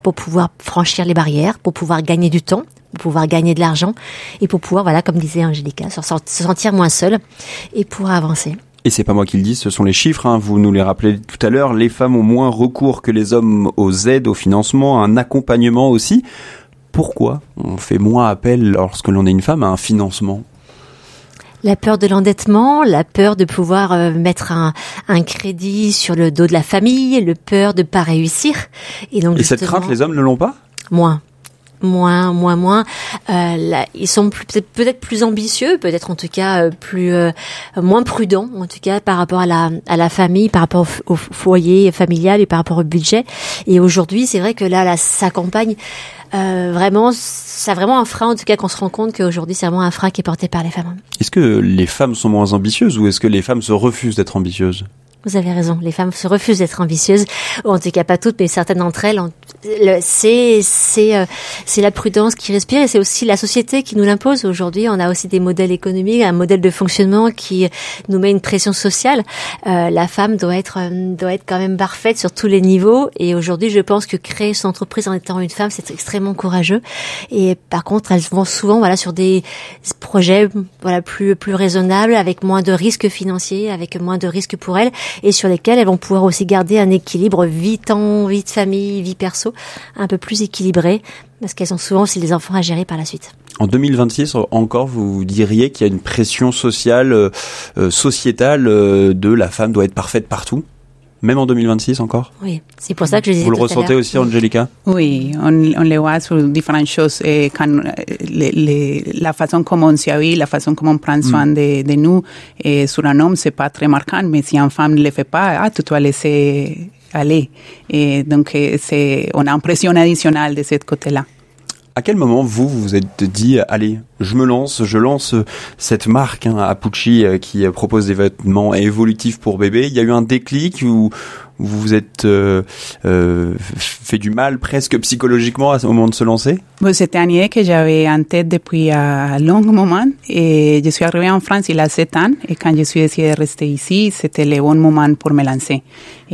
pour pouvoir franchir les barrières, pour pouvoir gagner du temps, pour pouvoir gagner de l'argent et pour pouvoir, voilà, comme disait Angélica, se sentir moins seule et pouvoir avancer. Et c'est pas moi qui le dis, ce sont les chiffres, hein. Vous nous les rappelez tout à l'heure, les femmes ont moins recours que les hommes aux aides, au financement, à un accompagnement aussi. Pourquoi on fait moins appel, lorsque l'on est une femme, à un financement ? La peur de l'endettement, la peur de pouvoir mettre un crédit sur le dos de la famille, le peur de pas réussir. Et donc cette crainte, les hommes ne l'ont pas ? Moins. Là, ils sont peut-être plus ambitieux, peut-être en tout cas moins prudents, en tout cas par rapport à la famille, par rapport au foyer familial et par rapport au budget. Et aujourd'hui, c'est vrai que là sa campagne vraiment, c'est vraiment un frein, en tout cas qu'on se rend compte qu'aujourd'hui c'est vraiment un frein qui est porté par les femmes. Est-ce que les femmes sont moins ambitieuses ou est-ce que les femmes se refusent d'être ambitieuses ? Vous avez raison, les femmes se refusent d'être ambitieuses, ou en tout cas pas toutes, mais certaines d'entre elles. C'est la prudence qui respire et c'est aussi la société qui nous l'impose. Aujourd'hui, on a aussi des modèles économiques, un modèle de fonctionnement qui nous met une pression sociale. La femme doit être quand même parfaite sur tous les niveaux. Et aujourd'hui, je pense que créer son entreprise en étant une femme, c'est extrêmement courageux. Et par contre, elles vont souvent, voilà, sur des projets, voilà, plus raisonnables, avec moins de risques financiers, avec moins de risques pour elles. Et sur lesquelles elles vont pouvoir aussi garder un équilibre vie de famille, vie perso, un peu plus équilibré, parce qu'elles ont souvent aussi des enfants à gérer par la suite. En 2026, encore, vous diriez qu'il y a une pression sociale, sociétale, de la femme doit être parfaite partout ? Même en 2026 encore ? Oui, c'est pour ça que je disais. Vous le ressentez aussi, Angélica ? Oui, on le voit sur différentes choses. La façon comme on s'habille, la façon comme on prend soin de nous. Et sur un homme, c'est pas très marquant, mais si une femme ne le fait pas, tu dois laisser aller. Et donc, on a une pression additionnelle de ce côté-là. À quel moment vous êtes dit, allez, je lance cette marque, Appucci, qui propose des vêtements évolutifs pour bébés. Il y a eu un déclic où vous vous êtes fait du mal presque psychologiquement au moment de se lancer? C'était une idée que j'avais en tête depuis un long moment et je suis arrivée en France il y a 7 ans et quand je suis décidée de rester ici, c'était le bon moment pour me lancer.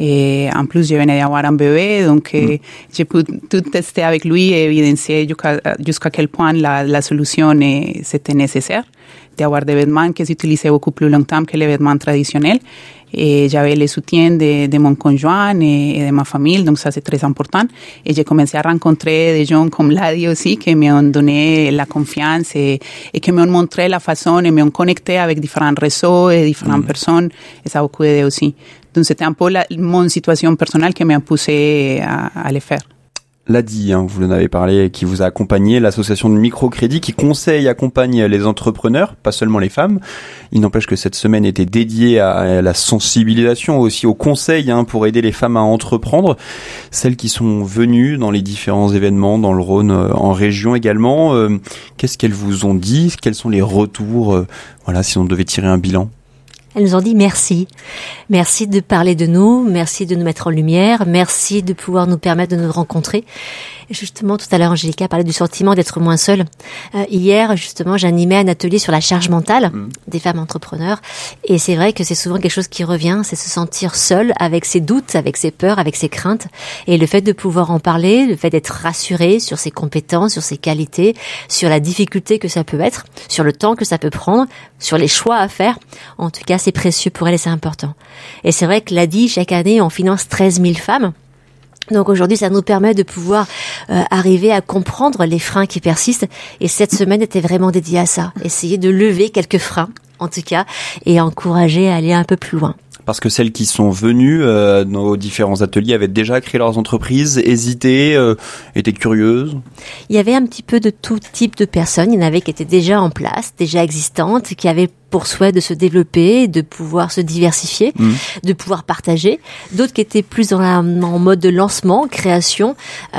Et en plus, je venais d'avoir un bébé, donc j'ai pu tout tester avec lui et évidencier jusqu'à quel point la solution c'était nécessaire d'avoir des vêtements qui s'utilisaient beaucoup plus longtemps que les vêtements traditionnels. Et j'avais le soutien de mon conjoint et de ma famille, donc ça c'est très important. Et j'ai commencé à rencontrer des gens comme Ladi aussi qui m'ont donné la confiance et qui m'ont montré la façon et m'ont connecté avec différents réseaux et différentes personnes et ça a beaucoup aidé aussi. Donc c'était un peu mon situation personnelle qui m'a poussé à le faire. Ladi, vous en avez parlé, qui vous a accompagné, l'association de microcrédit qui conseille et accompagne les entrepreneurs, pas seulement les femmes. Il n'empêche que cette semaine était dédiée à la sensibilisation, aussi au conseil pour aider les femmes à entreprendre. Celles qui sont venues dans les différents événements, dans le Rhône, en région également, qu'est-ce qu'elles vous ont dit? Quels sont les retours, si on devait tirer un bilan? Elles nous ont dit merci. Merci de parler de nous, merci de nous mettre en lumière, merci de pouvoir nous permettre de nous rencontrer. Et justement, tout à l'heure, Angélica parlait du sentiment d'être moins seule. Hier, justement, j'animais un atelier sur la charge mentale des femmes entrepreneurs. Et c'est vrai que c'est souvent quelque chose qui revient, c'est se sentir seule avec ses doutes, avec ses peurs, avec ses craintes. Et le fait de pouvoir en parler, le fait d'être rassurée sur ses compétences, sur ses qualités, sur la difficulté que ça peut être, sur le temps que ça peut prendre, sur les choix à faire. En tout cas, c'est précieux pour elle et c'est important. Et c'est vrai que l'ADI, chaque année, on finance 13 000 femmes. Donc aujourd'hui, ça nous permet de pouvoir arriver à comprendre les freins qui persistent. Et cette semaine était vraiment dédiée à ça. Essayer de lever quelques freins, en tout cas, et encourager à aller un peu plus loin. Parce que celles qui sont venues dans nos différents ateliers avaient déjà créé leurs entreprises, hésitaient, étaient curieuses. Il y avait un petit peu de tout type de personnes. Il y en avait qui étaient déjà en place, déjà existantes, qui avaient pour souhait de se développer, de pouvoir se diversifier, de pouvoir partager. D'autres qui étaient plus en mode de lancement, création,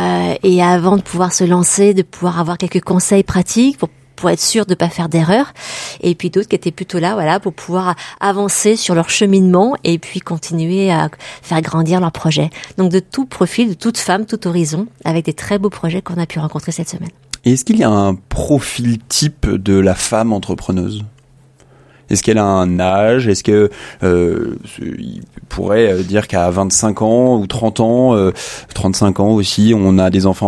et avant de pouvoir se lancer, de pouvoir avoir quelques conseils pratiques pour être sûr de pas faire d'erreurs, et puis d'autres qui étaient plutôt là, pour pouvoir avancer sur leur cheminement et puis continuer à faire grandir leur projet. Donc de tout profil, de toute femme, tout horizon, avec des très beaux projets qu'on a pu rencontrer cette semaine. Et est-ce qu'il y a un profil type de la femme entrepreneuse ? Est-ce qu'elle a un âge? Est-ce que il pourrait dire qu'à 25 ans ou 30 ans, 35 ans aussi, on a des enfants